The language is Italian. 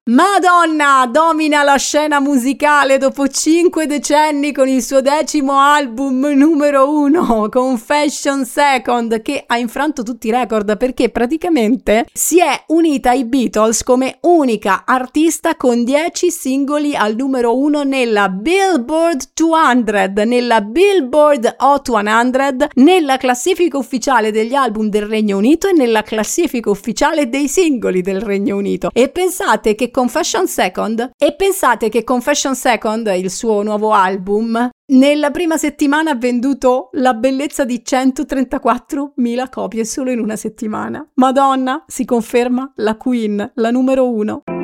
Madonna domina la scena musicale dopo 5 decenni con il suo 10° album numero 1, Confession Second, che ha infranto tutti i record perché praticamente si è unita ai Beatles come unica artista con 10 singoli al numero 1 nella Billboard 200, nella Billboard Hot 100, nella classifica ufficiale degli album del Regno Unito e nella classifica ufficiale dei singoli del Regno Unito. E pensate che Confession Second, il suo nuovo album, nella prima settimana ha venduto la bellezza di 134.000 copie solo in una settimana. Madonna, si conferma la Queen, la numero 1.